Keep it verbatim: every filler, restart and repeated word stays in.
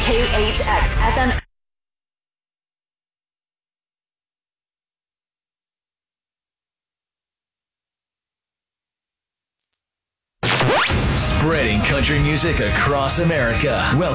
K H X F M. Spreading country music across America. Welcome